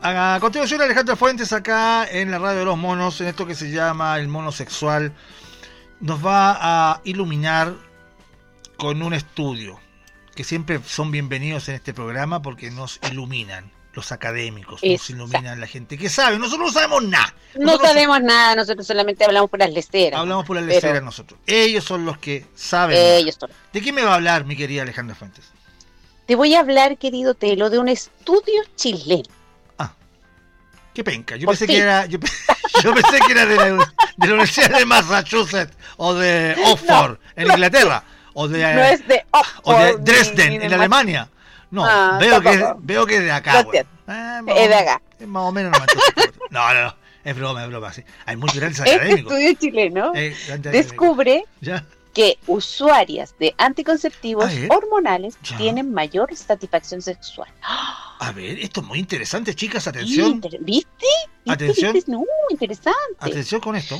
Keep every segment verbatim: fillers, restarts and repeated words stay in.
A continuación, Alejandra Fuentes, acá en la Radio de los Monos, en esto que se llama El Mono Sexual, nos va a iluminar con un estudio, que siempre son bienvenidos en este programa porque nos iluminan los académicos, nos iluminan la gente que sabe. Nosotros no sabemos nada. Nosotros no sabemos nada, nosotros solamente hablamos por las leceras. Hablamos por las leceras pero... nosotros. Ellos son los que saben. Ellos son. ¿De qué me va a hablar, mi querida Alejandra Fuentes? Te voy a hablar, querido Telo, de un estudio chileno. Ah, qué penca. Yo, pensé que, era, yo, yo pensé que era de la, de la Universidad de Massachusetts o de Oxford, no, en no, Inglaterra. O de, no es de Oxford, o de Dresden, ni, ni de en Alemania. No, ah, veo, que, veo que es de acá. No, eh, es de acá. Es más o menos. No, no, no. Es broma, es broma. Sí. Hay muy grandes académicos. Este estudio chileno eh, descubre ¿Ya? que usuarias de anticonceptivos hormonales ¿Ya? tienen mayor satisfacción sexual. A ver, esto es muy interesante, chicas. Atención. Inter- ¿Viste? ¿Viste? Atención. ¿Viste? No, interesante. Atención con esto.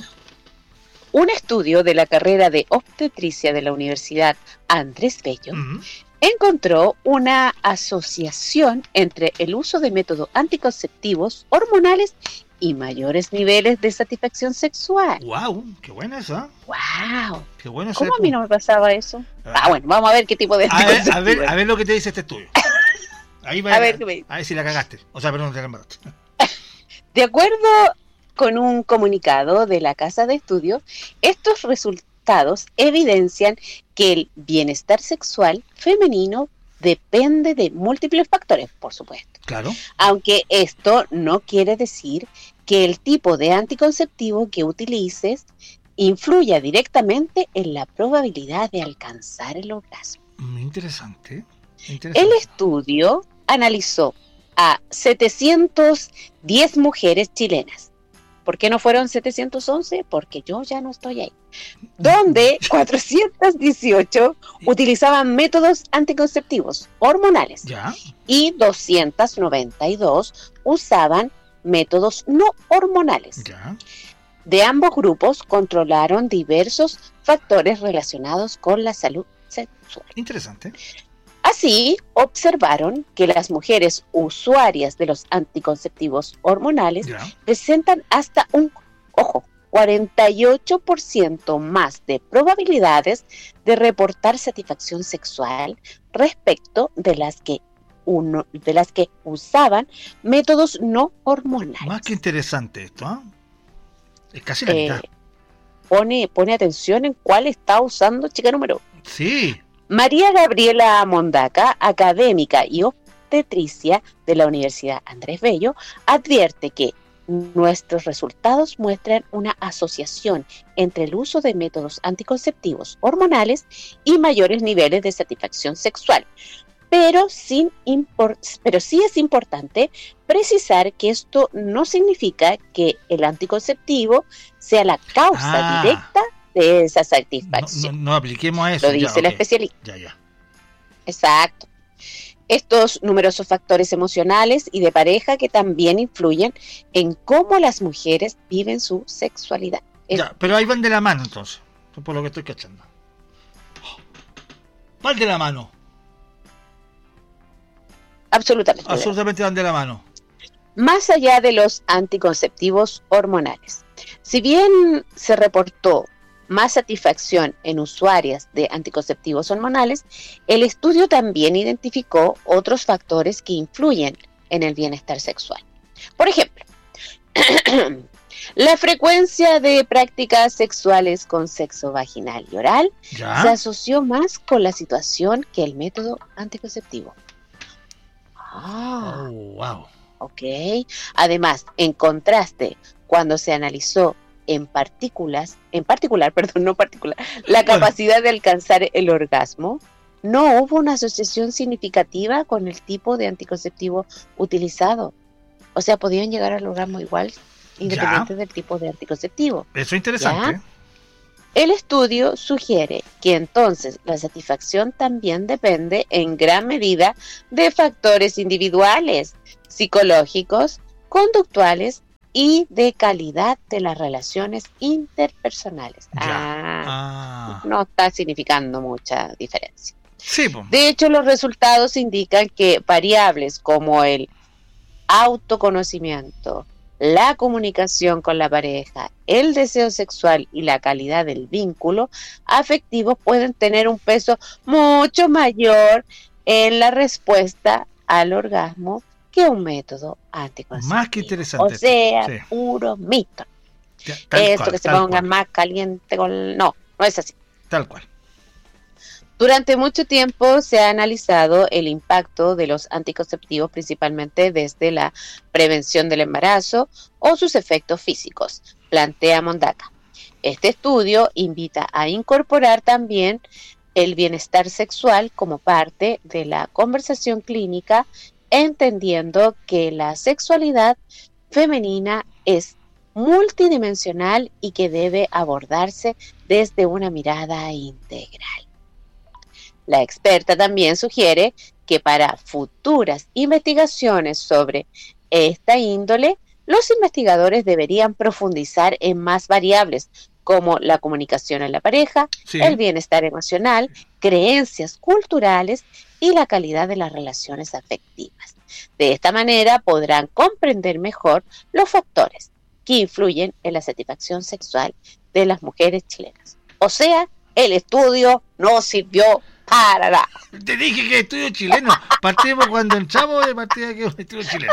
Un estudio de la carrera de obstetricia de la Universidad Andrés Bello uh-huh. encontró una asociación entre el uso de métodos anticonceptivos hormonales y mayores niveles de satisfacción sexual. ¡Wow! ¡Qué buena esa! ¡Wow! ¡Qué bueno! ¿Cómo a mí no me pasaba eso? Ah, ah bueno, vamos a ver qué tipo de a ver, a ver, a ver lo que te dice este estudio. Ahí va a, a ver, qué me... a ver si la cagaste. O sea, perdón, te la embarraste. De acuerdo con un comunicado de la Casa de Estudios, estos resultados evidencian que el bienestar sexual femenino depende de múltiples factores, por supuesto. Claro. Aunque esto no quiere decir que el tipo de anticonceptivo que utilices influya directamente en la probabilidad de alcanzar el orgasmo. Muy interesante. interesante. El estudio analizó a setecientas diez mujeres chilenas. ¿Por qué no fueron setecientos once? Porque yo ya no estoy ahí. Donde cuatrocientos dieciocho utilizaban métodos anticonceptivos hormonales. ¿Ya? Y doscientos noventa y dos usaban métodos no hormonales. ¿Ya? De ambos grupos controlaron diversos factores relacionados con la salud sexual. Interesante. Así, observaron que las mujeres usuarias de los anticonceptivos hormonales ¿Ya? presentan hasta un, ojo, cuarenta y ocho por ciento más de probabilidades de reportar satisfacción sexual respecto de las que uno, de las que usaban métodos no hormonales. Más que interesante esto, ¿eh? Es casi la eh, mitad. Pone, pone atención en cuál está usando chica número. Sí. María Gabriela Mondaca, académica y obstetricia de la Universidad Andrés Bello, advierte que nuestros resultados muestran una asociación entre el uso de métodos anticonceptivos hormonales y mayores niveles de satisfacción sexual. Pero, sin impor- pero sí es importante precisar que esto no significa que el anticonceptivo sea la causa ah. directa de esa satisfacción. No, no, no apliquemos a eso. Lo dice ya, okay. la especialista. Ya, ya. Exacto. Estos numerosos factores emocionales y de pareja que también influyen en cómo las mujeres viven su sexualidad. Ya, pero ahí van de la mano entonces, por lo que estoy cachando. Van de la mano. Absolutamente. Absolutamente van de la mano. Más allá de los anticonceptivos hormonales. Si bien se reportó más satisfacción en usuarias de anticonceptivos hormonales, el estudio también identificó otros factores que influyen en el bienestar sexual. Por ejemplo, la frecuencia de prácticas sexuales con sexo vaginal y oral ¿Ya? se asoció más con la situación que el método anticonceptivo. Ah, oh, wow. Ok. Además, en contraste, cuando se analizó en partículas, en particular, perdón, no particular, la capacidad de alcanzar el orgasmo, no hubo una asociación significativa con el tipo de anticonceptivo utilizado. O sea, podían llegar al orgasmo igual, independiente ya. del tipo de anticonceptivo. Eso es interesante. ¿Ya? El estudio sugiere que entonces la satisfacción también depende en gran medida de factores individuales, psicológicos, conductuales y de calidad de las relaciones interpersonales. Ah, ah. No está significando mucha diferencia. Sí, pues. De hecho, los resultados indican que variables como el autoconocimiento, la comunicación con la pareja, el deseo sexual y la calidad del vínculo afectivo pueden tener un peso mucho mayor en la respuesta al orgasmo que un método anticonceptivo. Más que interesante. O sea, sí. puro mito. Ya, tal Esto cual, que se tal ponga cual. más caliente con... No, no es así. Tal cual. Durante mucho tiempo se ha analizado el impacto de los anticonceptivos, principalmente desde la prevención del embarazo o sus efectos físicos, plantea Mondaca. Este estudio invita a incorporar también el bienestar sexual como parte de la conversación clínica, entendiendo que la sexualidad femenina es multidimensional y que debe abordarse desde una mirada integral. La experta también sugiere que para futuras investigaciones sobre esta índole, los investigadores deberían profundizar en más variables como la comunicación en la pareja, Sí. el bienestar emocional, creencias culturales y la calidad de las relaciones afectivas. De esta manera podrán comprender mejor los factores que influyen en la satisfacción sexual de las mujeres chilenas. O sea, el estudio no sirvió para nada. Te dije que estudio chileno. Partimos cuando entramos de partida que es un estudio chileno.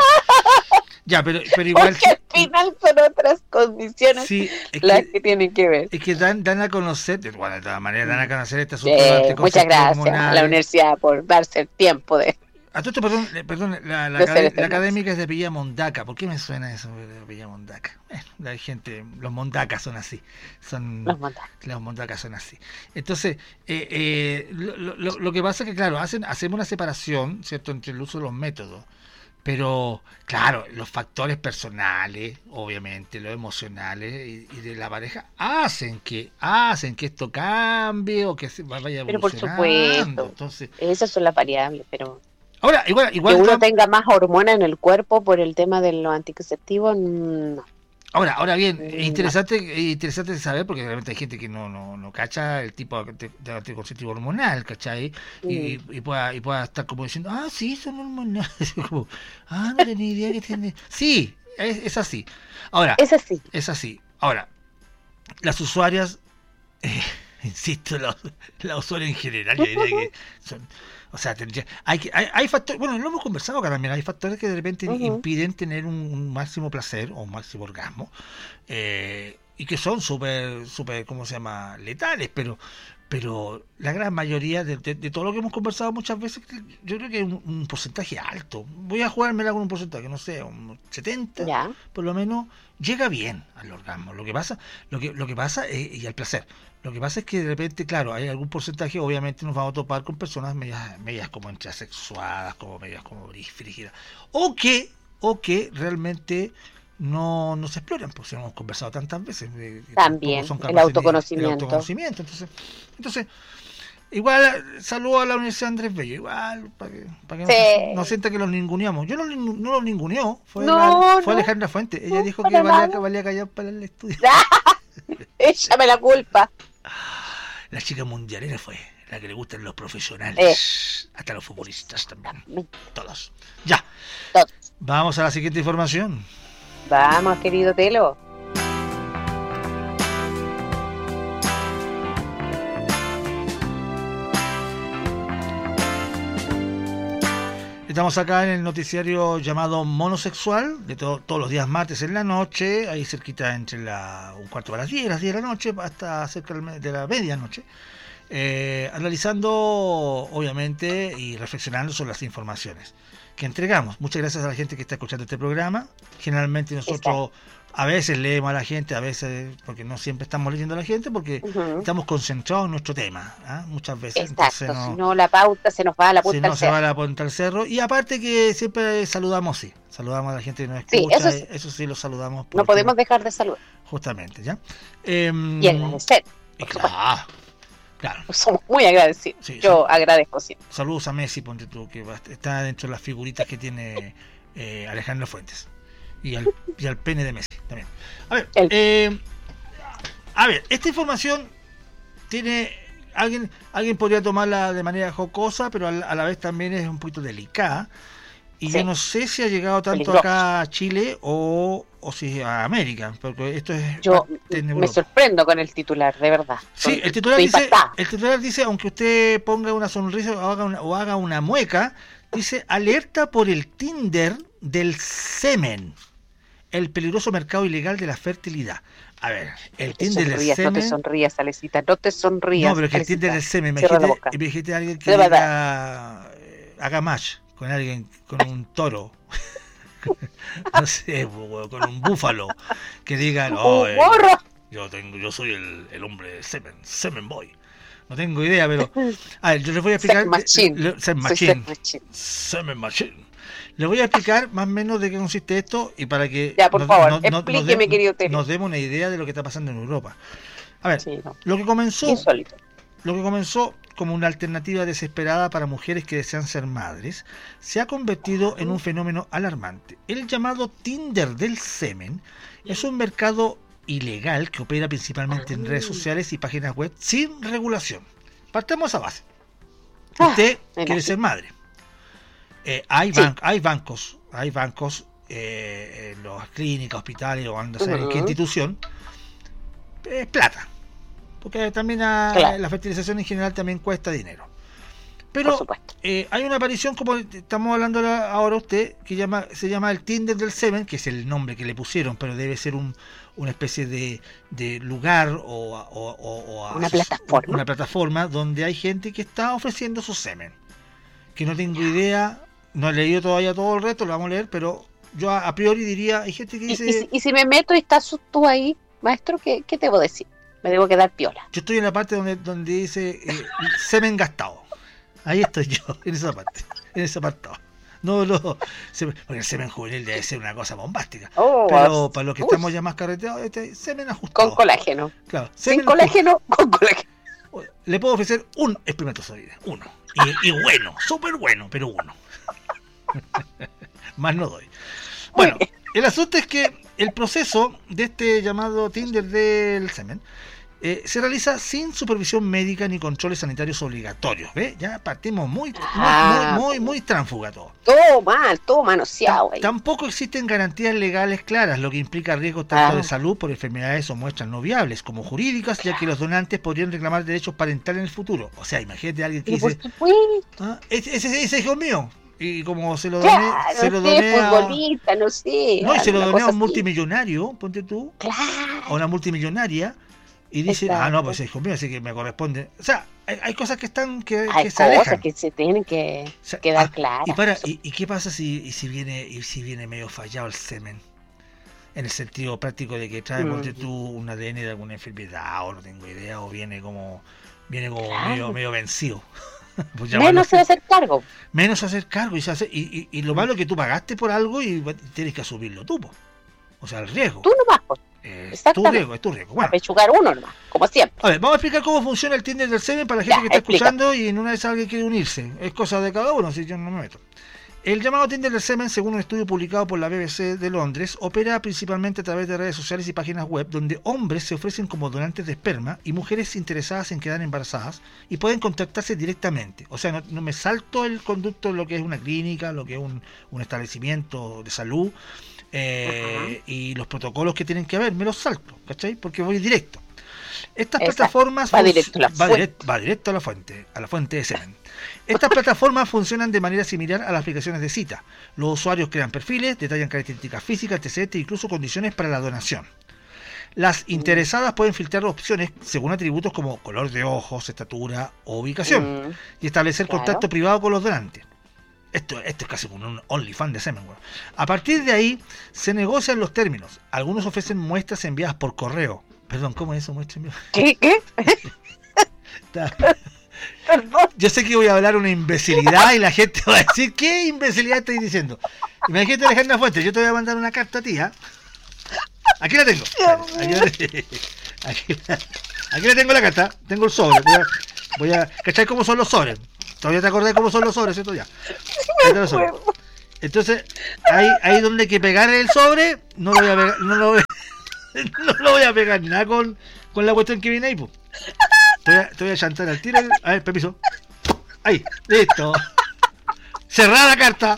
Ya, pero, pero igual. Porque al final son otras condiciones sí, es las que, que tienen que ver. es que dan, dan a conocer, bueno, de todas maneras, dan a conocer este asunto Eh, de muchas anticonceptivos gracias a hormonales. la universidad por darse el tiempo de... A todo esto, perdón, eh, perdón la, la, de ser acad- este la nexo. académica es de apellida Mondaca. ¿Por qué me suena eso de apellida Mondaca? Bueno, la gente, los Mondacas son así. Son, Los Mondacas. los Mondacas son así. Entonces, eh, eh, lo, lo, lo que pasa es que, claro, hacen, hacemos una separación, ¿cierto?, entre el uso de los métodos. Pero, claro, los factores personales, obviamente, los emocionales y, y de la pareja, hacen que hacen que esto cambie o que se vaya Pero por evolucionando. supuesto, Entonces, esas son las variables, pero ahora, igual, igual que uno tam- tenga más hormona en el cuerpo por el tema de los anticonceptivos, no. ahora, ahora bien, No. es interesante, es interesante saber, porque realmente hay gente que no, no, no cacha el tipo de, de anticonceptivo hormonal, ¿cachai? Y, Mm. y, pueda, y pueda estar como diciendo, ah, sí, son hormonales. Como, ah, no tenía idea que tiene. Sí, es, es así. Ahora, Es así. es así. Ahora, las usuarias, eh, insisto, las la usuarias en general, yo diría que son, o sea, tendría, hay, que- hay, hay factores, bueno, lo hemos conversado acá también, hay factores que de repente Ujú. impiden tener un, un máximo placer o un máximo orgasmo, eh, y que son súper, súper, ¿cómo se llama?, letales, pero pero la gran mayoría de, de, de todo lo que hemos conversado muchas veces, yo creo que es un, un porcentaje alto. Voy a jugármela con un porcentaje, no sé, un setenta, Ya. por lo menos, llega bien al orgasmo. Lo que pasa, lo que, lo que pasa es, y al placer. Lo que pasa es que de repente, claro, hay algún porcentaje, obviamente nos vamos a topar con personas medias, medias como entre asexuadas, como medias como frígidas, o que, o que realmente no, no se exploran, pues hemos conversado tantas veces. De, que También, son el capaces autoconocimiento. Ni, el autoconocimiento. Entonces, entonces igual saludo a la Universidad Andrés Bello, igual, para que, para que Sí. no, se- no sienta que los ninguneamos. Yo no, nin- no los ninguneó, fue, No, la- fue no. Alejandra Fuentes. Ella No, dijo para que valía, nada. valía callar para el estudio. Échame la culpa. La chica mundialera fue la que le gustan los profesionales, Eh. hasta los futbolistas también, Exactamente. todos. Ya, Todos. vamos a la siguiente información. Vamos, querido Telo. Estamos acá en el noticiario llamado Monosexual, de to- todos los días martes en la noche, ahí cerquita entre la, un cuarto para las diez, las diez de la noche, hasta cerca del me- de la medianoche, eh, analizando, obviamente, y reflexionando sobre las informaciones que entregamos. Muchas gracias a la gente que está escuchando este programa. Generalmente nosotros a veces leemos a la gente, a veces, porque no siempre estamos leyendo a la gente, porque Ujú. estamos concentrados en nuestro tema, ¿ah? Muchas veces. Exacto, Entonces, si no- no la pauta se nos va a la si punta no al se va a cerro. la punta al cerro. Y aparte que siempre saludamos, sí. Saludamos a la gente que nos Sí, escucha. eso Eso sí. sí, lo saludamos. No porque- podemos dejar de saludar Justamente, ¿ya? Em, y agradecer. y por supuesto. claro, claro. Somos muy agradecidos. Sí, Yo sí. agradezco siempre. Saludos a Messi, ponte tú, que va- está dentro de las figuritas que tiene eh, Alejandro Fuentes. Y al, y al pene de Messi también. A ver, El- eh, a ver, esta información tiene... Alguien, alguien podría tomarla de manera jocosa, pero a la, a la vez también es un poquito delicada. Y Sí. yo no sé si ha llegado tanto Peligroso. acá a Chile o, o si a América, porque esto es Yo parte en me Europa. sorprendo con el titular, de verdad. Sí, Estoy- el titular estoy dice, impactada. el titular dice, aunque usted ponga una sonrisa o haga una, o haga una mueca, dice alerta por el Tinder del semen, el peligroso mercado ilegal de la fertilidad. A ver, el No te Tinder del sonrías, no te semen. sonrías, Alecita, no te sonrías. No, pero es que el Alecita. Tinder del semen, Cierra la imagínate, boca. imagínate a alguien que De verdad. diga, eh, haga match con alguien, con un toro. No sé, po, con un búfalo, que diga, no, ¡Un eh, gorro! yo tengo, yo soy el, el hombre de semen, semen boy. No tengo idea, pero a ver, yo les voy a explicar. Sex machine. le- le- sex Soy machine. sex machine. Semen machine. Les voy a explicar más o menos de qué consiste esto y para que Ya, por nos, favor, nos- nos- nos explíqueme, de- querido Tere. nos demos una idea de lo que está pasando en Europa. A ver, Sí, no. lo que comenzó, Insólito. lo que comenzó como una alternativa desesperada para mujeres que desean ser madres, se ha convertido en un fenómeno alarmante. El llamado Tinder del semen es un mercado ilegal que opera principalmente en redes sociales y páginas web sin regulación. Partamos esa base. Ah, Usted me quiere imagino. ser madre. Eh, hay, Sí. ban- hay bancos, hay bancos eh, en las clínicas, hospitales o anda a saber en qué Ujú. institución. Es plata. Porque también a- Claro. la fertilización en general también cuesta dinero. Por Pero supuesto. eh, hay una aparición, como estamos hablando ahora ahora usted, que llama, se llama el Tinder del semen, que es el nombre que le pusieron, pero debe ser un, una especie de, de lugar o, o- o- o Una asos- plataforma. una plataforma donde hay gente que está ofreciendo su semen. Que no tengo idea, no he leído todavía todo el resto, lo vamos a leer, pero yo a, a priori diría, hay gente que Y, dice, y si, y si me meto y estás tú ahí, maestro, ¿qué, qué te debo decir? Me debo quedar piola. yo estoy en la parte donde, donde dice eh, semen gastado. Ahí estoy yo, en esa parte, en ese apartado. No, no, semen- porque el semen juvenil debe ser una cosa bombástica. Oh, Pero para los que uf, estamos ya más carreteados, este semen ajustado. con colágeno. Claro, Sin semen colágeno, con colágeno. ajustado. Le puedo ofrecer un espermatozoide, uno. Y, y bueno, súper bueno, pero uno. Más no doy. Bueno, el asunto es que el proceso de este llamado Tinder del semen eh, se realiza sin supervisión médica ni controles sanitarios obligatorios. ¿Ve? Ya partimos muy, Ah. muy, muy, muy tránfuga todo. Todo mal, todo manoseado. Tam- ahí. Tampoco existen garantías legales claras, lo que implica riesgos tanto Ah. de salud por enfermedades o muestras no viables como jurídicas, ya que los donantes podrían reclamar derechos parentales en el futuro. O sea, imagínate a alguien que Y por dice, supuesto, "Ah, ese, ese, ese hijo es mío", y como se lo doné, claro, se lo no sé, doné a, futbolista, no sé. no, y se lo una doné a cosa un así. multimillonario, ponte tú, Claro. a una multimillonaria, y dice, ah, no, Exacto. pues ese hijo mío, así que me corresponde. O sea, hay, hay cosas que están, que, Hay que se alejan. cosas que se tienen que O sea, quedar ah, claras. Y para, y, y qué pasa si, y si viene, y si viene medio fallado el semen? En el sentido práctico de que trae, Mm. ponte tú, un A D N de alguna enfermedad, o no tengo idea, o viene como, viene como Claro. medio, medio vencido. Pues llamarlo Menos se va a así. hacer cargo. Menos hacer cargo y, se hace, y, y, y lo malo es que tú pagaste por algo y tienes que asumirlo tú, po. O sea, el riesgo. Tú nomás, pues, Eh, es tu exactamente. riesgo, es tu riesgo. a Bueno, pechugar uno nomás, como siempre. a ver, vamos a explicar cómo funciona el Tinder del semen para la gente Ya, que está explica. escuchando y en una vez alguien quiere unirse. Es cosa de cada uno, si yo no me meto. El llamado Tinder del semen, según un estudio publicado por la B B C de Londres, opera principalmente a través de redes sociales y páginas web donde hombres se ofrecen como donantes de esperma y mujeres interesadas en quedar embarazadas y pueden contactarse directamente. O sea, no, no me salto el conducto de lo que es una clínica, lo que es un, un establecimiento de salud eh, y los protocolos que tienen que haber, me los salto, ¿cachai? Porque voy directo. Estas Exacto. plataformas Va func- directo a la va, fuente. direct- va directo a la fuente, a la fuente de semen. Estas plataformas funcionan de manera similar a las aplicaciones de cita. Los usuarios crean perfiles, detallan características físicas, antecedentes e incluso condiciones para la donación. Las interesadas pueden filtrar opciones según atributos como color de ojos, estatura o ubicación Mm, y establecer claro. contacto privado con los donantes. Esto, esto es casi como un OnlyFans de semen, weón. A partir de ahí se negocian los términos. Algunos ofrecen muestras enviadas por correo. Perdón, ¿cómo es eso? Muestra enviada? ¿Qué? ¿Qué? Está- Perdón. Yo sé que voy a hablar una imbecilidad y la gente va a decir, ¿qué imbecilidad estoy diciendo? Imagínate, Alejandra Fuentes, yo te voy a mandar una carta a ti, ¿ah? Aquí la tengo. Aquí la, aquí la- aquí la tengo la carta, tengo el sobre. Voy a, voy a ¿cachai cómo son los sobres? Todavía te acordás cómo son los sobres, ¿cierto? Ya. Ahí están los sobres. Entonces, ahí, ahí donde hay que pegar el sobre, no lo voy a pegar, no lo voy, no lo voy a pegar nada con, con la cuestión que viene ahí, pues. Te voy a, te voy a chantar al tiro. A ver, permiso. Ahí, listo. Cerrada la carta.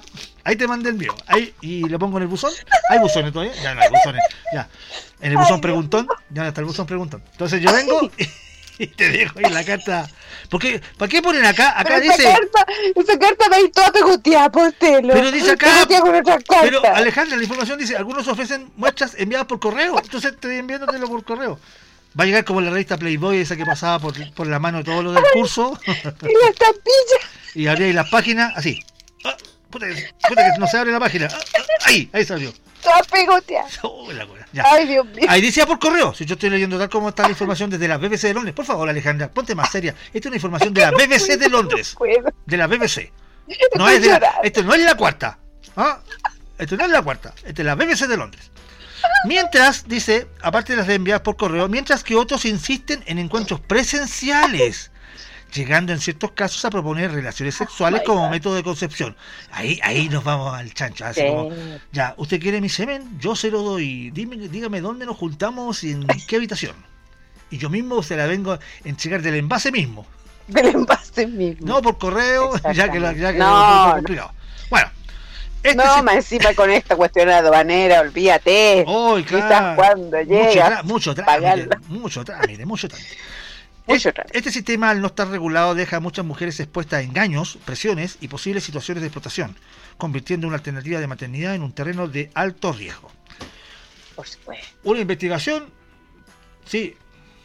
ahí te mandé el mío. Ahí, y lo pongo en el buzón. ¿Hay buzones todavía? Ya no hay buzones. Ya. En el buzón preguntón. Ya no está el buzón preguntón. Entonces yo vengo y te dejo ahí la carta. Porque, ¿para qué ponen acá? Acá pero dice. Esa carta, esa carta va a ir toda pegoteada, postelo. Pero dice acá. Con otra carta. Pero Alejandra, la información dice: algunos ofrecen muestras enviadas por correo. Entonces estoy enviándotelo por correo. Va a llegar como la revista Playboy, esa que pasaba por, por la mano de todo lo del curso. Y la estampilla. Y abría ahí las páginas, así. Ah, puta, que, puta que no se abre la página. Ah, ah, ahí, ahí salió. Toda pegoteada. Oh, la buena. Ya. Ay, Dios mío. Ahí decía por correo. Si yo estoy leyendo tal como está la información desde la B B C de Londres. Por favor, Alejandra, ponte más seria. Esta es una información de la B B C de Londres. De la B B C. No es de la, esto no es la cuarta. ¿Ah? Esto no es la cuarta. Esto es la B B C de Londres. Mientras, dice, aparte de las de enviadas por correo, mientras que otros insisten en encuentros presenciales, llegando en ciertos casos a proponer relaciones sexuales oh como God. método de concepción. Ahí ahí nos vamos al chancho. Así sí. como, ya, ¿usted quiere mi semen? Yo se lo doy. Dime, dígame dónde nos juntamos y en qué habitación. Y yo mismo se la vengo a entregar del envase mismo. Del envase mismo. No por correo, ya que, la, ya que no, es complicado. Bueno. Este no, sí... más encima con esta cuestión aduanera, olvídate. Oh, claro. Quizás cuando llega. Mucho trámite, mucho trámite, mucho trámite. Mucho trámite. Este sistema, al no estar regulado, deja a muchas mujeres expuestas a engaños, presiones y posibles situaciones de explotación, convirtiendo una alternativa de maternidad en un terreno de alto riesgo. Por supuesto. Una investigación, sí,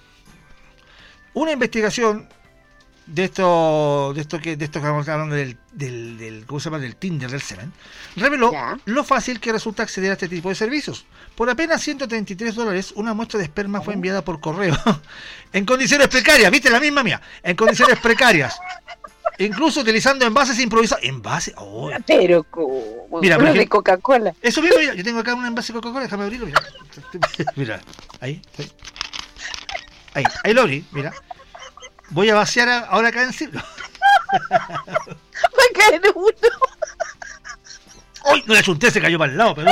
una investigación de esto, de esto que, de esto que estamos hablando del, del, del, ¿cómo se llama? Del Tinder del semen, reveló ya. lo fácil que resulta acceder a este tipo de servicios. Por apenas ciento treinta y tres dólares, una muestra de esperma fue enviada por correo, en condiciones precarias, viste la misma mía, en condiciones precarias, incluso utilizando envases improvisados. Envases, oh. Pero como mira, de Coca-Cola. Eso mismo, mira, yo tengo acá un envase de Coca-Cola, déjame abrirlo, mira. Mira, ahí, ahí, ahí, ahí lo abrí, mira. Voy a vaciar ahora acá encima. Va a caer uno. ¡Uy! No le achunté, se cayó para el lado, pero.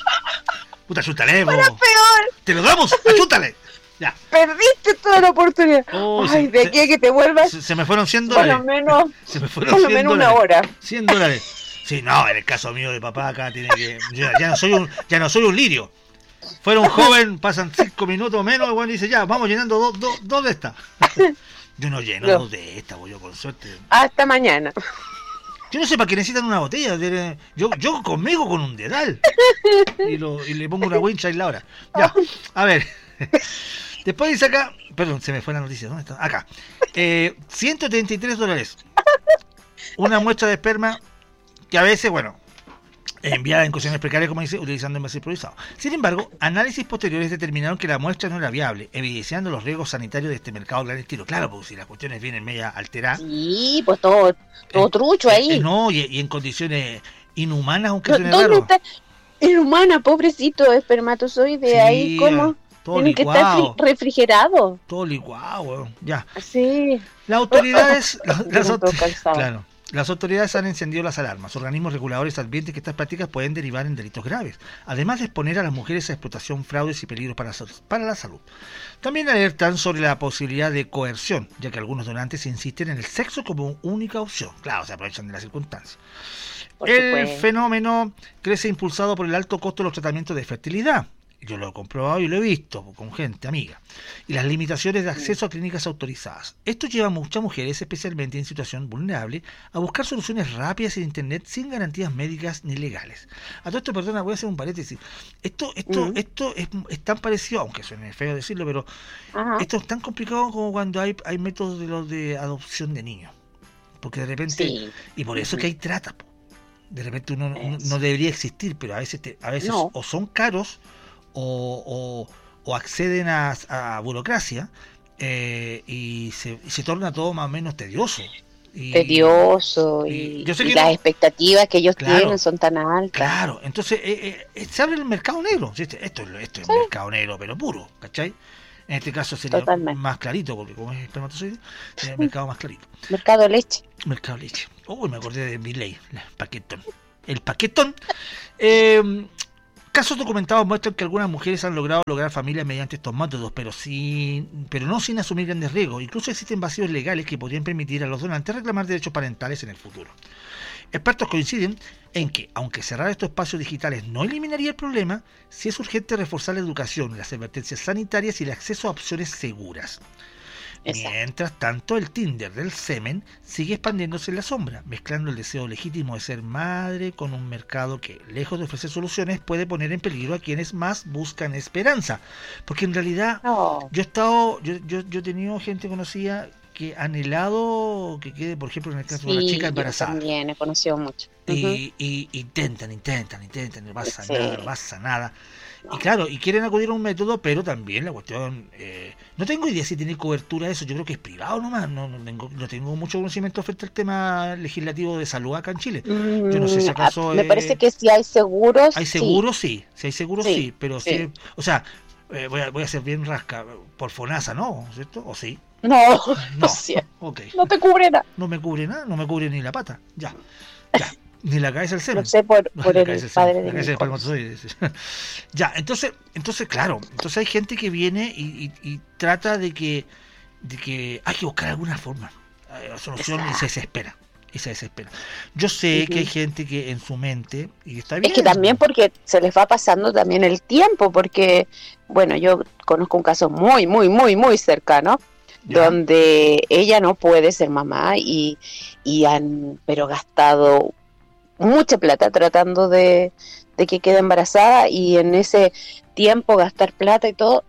Puta, achúntale, po. Peor. ¡Te lo damos! ¡Achúntale! Ya. Perdiste toda la oportunidad. Oh, Ay, se, de aquí a que te vuelvas. Se, se me fueron cien dólares. Por lo menos. Se me fueron por lo menos una hora. cien dólares. Sí, no, en el caso mío de papá acá tiene que. Ya, ya no soy un, ya no soy un lirio. Fuera un joven, pasan cinco minutos menos, y bueno, dice ya, vamos llenando dos do, do de estas. Yo no lleno no. dos de estas, voy yo con suerte. Hasta mañana. Yo no sé para qué necesitan una botella. Yo, yo conmigo con un dedal. Y, lo, y le pongo una wincha y la hora. Ya, a ver. Después dice acá. Perdón, se me fue la noticia. ¿Dónde está? Acá. Eh, ciento treinta y tres dólares. Una muestra de esperma que a veces, bueno, enviada en condiciones precarias, como dice, utilizando envases improvisados. Sin embargo, análisis posteriores determinaron que la muestra no era viable, evidenciando los riesgos sanitarios de este mercado gran estilo. Claro, porque si las cuestiones vienen media alteradas. Sí, pues todo, todo eh, trucho ahí. Eh, no, y, y en condiciones inhumanas, aunque suene ¿Dónde raro. está? Inhumana, pobrecito espermatozoide, sí, ahí, ¿cómo? Todo Tiene licuado. que estar refrigerado. Todo licuado, bueno, ya. Sí. Las autoridades... las, las autoridades claro. Las autoridades han encendido las alarmas. Organismos reguladores advierten que estas prácticas pueden derivar en delitos graves, además de exponer a las mujeres a explotación, fraudes y peligros para, para la salud. También alertan sobre la posibilidad de coerción, ya que algunos donantes insisten en el sexo como única opción. Claro, se aprovechan de las circunstancias. Por el supuesto. Fenómeno crece impulsado por el alto costo de los tratamientos de fertilidad. Yo lo he comprobado y lo he visto con gente amiga. Y las limitaciones de acceso a clínicas autorizadas. Esto lleva a muchas mujeres, especialmente en situación vulnerable, a buscar soluciones rápidas en internet sin garantías médicas ni legales. A todo esto, perdona, voy a hacer un paréntesis. Esto, esto, uh-huh. esto es, es tan parecido, aunque suene feo decirlo, pero uh-huh. esto es tan complicado como cuando hay, hay métodos de los de adopción de niños. Porque de repente, sí. y por eso uh-huh. que hay trata. De repente uno no, no debería existir, pero a veces, te, a veces no. o son caros, O, o, o acceden a, a burocracia eh, y, se, y se torna todo más o menos tedioso. Y, tedioso y, y, yo sé y que las no, expectativas que ellos claro, tienen son tan altas. Claro, entonces eh, eh, se abre el mercado negro. Esto, esto, esto es sí. mercado negro, pero puro, ¿cachai? En este caso sería Totalmente. más clarito, porque como es espermatozoide, sería el mercado más clarito. Mercado de leche. Mercado de leche. Uy, oh, me acordé de mi ley, el paquetón. El paquetón. Eh, Casos documentados muestran que algunas mujeres han logrado lograr familias mediante estos métodos, pero sin, pero no sin asumir grandes riesgos. Incluso existen vacíos legales que podrían permitir a los donantes reclamar derechos parentales en el futuro. Expertos coinciden en que, aunque cerrar estos espacios digitales no eliminaría el problema, sí es urgente reforzar la educación, las advertencias sanitarias y el acceso a opciones seguras. Exacto. Mientras tanto, el Tinder del semen sigue expandiéndose en la sombra, mezclando el deseo legítimo de ser madre con un mercado que, lejos de ofrecer soluciones, puede poner en peligro a quienes más buscan esperanza. Porque en realidad, oh. yo he estado, yo, yo, yo he tenido gente conocida que ha anhelado que quede, por ejemplo, en el caso sí, de una chica embarazada. Yo también he conocido mucho. Y, uh-huh. y intentan, intentan, intentan, no pasa sí. nada, no pasa nada. No. Y claro, y quieren acudir a un método, pero también la cuestión, eh, no tengo idea si tiene cobertura eso, yo creo que es privado nomás, no, no, tengo, no tengo mucho conocimiento frente al tema legislativo de salud acá en Chile. Mm, yo no sé si acaso... Me eh, parece que si hay seguros... Hay seguros, sí, sí, si hay seguros, sí, sí pero sí. sí, o sea, eh, voy, a, voy a ser bien rasca, por FONASA, ¿no? ¿Cierto? ¿O sí? No, no, no, okay. no te cubre nada. No me cubre nada, no me cubre ni la pata, ya, ya. Ni la cabeza del semen. No sé por, por no, el, el padre de mi hijo. Ya, entonces, entonces, claro, entonces hay gente que viene y, y, y trata de que, de que hay que buscar alguna forma, la solución Exacto. y se desespera. Y se desespera. Yo sé uh-huh. que hay gente que en su mente, y está bien. Es que también porque se les va pasando también el tiempo, porque, bueno, yo conozco un caso muy, muy, muy, muy cercano, ¿ya? Donde ella no puede ser mamá y, y han, pero gastado mucha plata tratando de, de que quede embarazada y en ese tiempo gastar plata y todo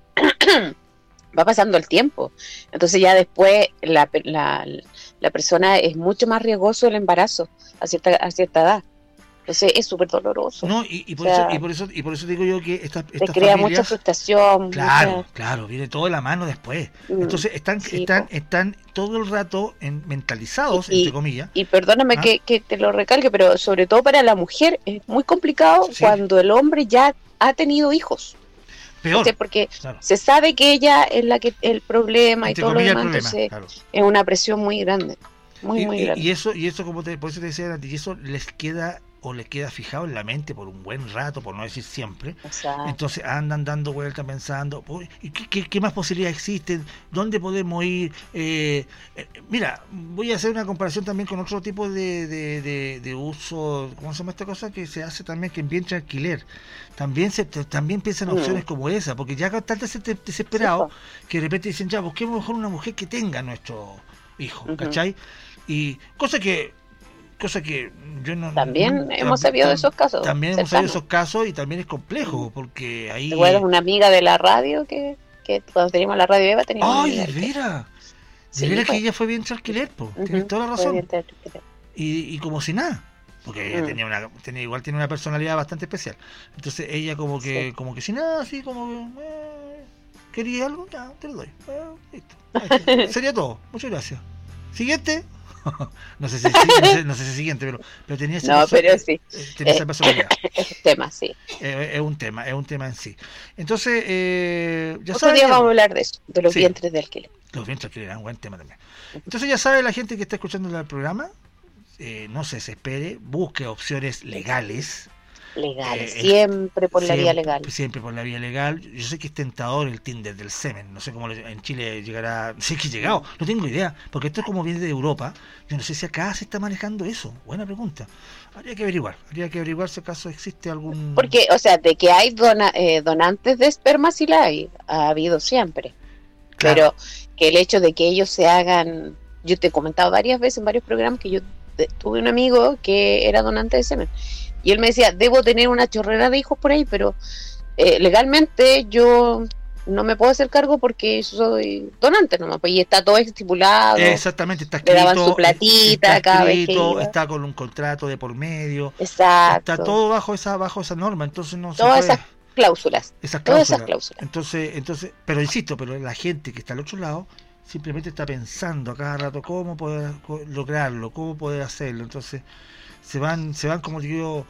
va pasando el tiempo, entonces ya después la, la, la persona es mucho más riesgoso el embarazo a cierta, a cierta edad. Entonces es súper doloroso. No, y, y, por o sea, eso, y por eso y por eso digo yo que esta, esta te crea familias, mucha frustración. Claro, mucha... claro, viene todo de la mano después. Mm, Entonces están sí, están po. están todo el rato en, mentalizados, y, entre comillas. Y perdóname ¿Ah? que, que te lo recalque, pero sobre todo para la mujer es muy complicado sí. cuando el hombre ya ha tenido hijos. Peor. O sea, porque claro. se sabe que ella es la que el problema entre y todo lo demás, problema, entonces claro. es una presión muy grande. Muy, y, muy y, grande. Y eso, y eso como te, por eso te decía antes, y eso les queda o le queda fijado en la mente por un buen rato, por no decir siempre. Exacto. Entonces andan dando vueltas pensando, ¿y qué, qué, qué más posibilidades existen? ¿Dónde podemos ir? Eh, eh, mira, voy a hacer una comparación también con otro tipo de, de, de, de uso, ¿cómo se llama esta cosa? Que se hace también que en vientre alquiler. También se también piensan en mm. opciones como esa, porque ya están desesperados sí, que de repente dicen, ya, busquemos mejor una mujer que tenga nuestro hijo, uh-huh. ¿cachai? Y cosa que cosa que yo no también no, hemos tam, sabido tam, de esos casos también hemos sabido de esos casos y también es complejo porque ahí recuerdas una amiga de la radio que, que cuando teníamos la radio Eva teníamos ay de veras de veras que ella fue bien alquiler po. Uh-huh. Tienes toda la razón y, y como si nada porque ella mm. tenía una tenía, igual tiene una personalidad bastante especial, entonces ella como que sí. como que si nada así como eh, quería algo ya te lo doy eh, listo sería todo, muchas gracias. Siguiente. no sé si no sé, no sé si siguiente, pero, pero tenía esa no, pero sí. tenía esa personalidad. Es un tema, sí. Eh, es un tema, es un tema en sí. Entonces, eh, ya Otro día vamos a hablar de eso, de los sí, vientres de alquiler. Los vientres de alquiler, es un buen tema también. Entonces ya sabe la gente que está escuchando el programa, eh, no se desespere, busque opciones legales. Legales, eh, siempre por siempre, la vía legal. Siempre por la vía legal. Yo sé que es tentador el Tinder del semen. No sé cómo en Chile llegará. Sé que ha llegado, no tengo idea. Porque esto es como viene de Europa. Yo no sé si acá se está manejando eso. Buena pregunta. Habría que averiguar. Habría que averiguar si acaso existe algún. Porque, o sea, de que hay dona, eh, donantes de esperma, sí la hay. Ha habido siempre. Claro. Pero que el hecho de que ellos se hagan. Yo te he comentado varias veces en varios programas que yo tuve un amigo que era donante de semen. Y él me decía, debo tener una chorrera de hijos por ahí, pero eh, legalmente yo no me puedo hacer cargo porque soy donante nomás, pues, y está todo estipulado. Exactamente, está escrito. Le daban su platita está cada escrito, vez que iba. Está con un contrato de por medio. Exacto. Está todo bajo esa bajo esa norma, entonces no Todas se puede... esas cláusulas. Esas cláusulas. Todas esas cláusulas. Entonces, entonces, pero insisto, pero la gente que está al otro lado simplemente está pensando a cada rato cómo poder lograrlo, cómo poder hacerlo, entonces se van, se van como digo,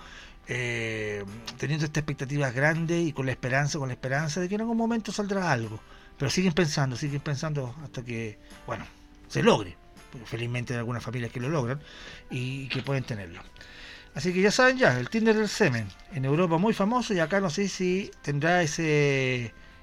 eh, teniendo estas expectativas grandes y con la esperanza, con la esperanza de que en algún momento saldrá algo, pero siguen pensando, siguen pensando hasta que, bueno, se logre, felizmente hay algunas familias que lo logran y, y que pueden tenerlo. Así que ya saben ya, el Tinder del semen, en Europa muy famoso y acá no sé si tendrá ese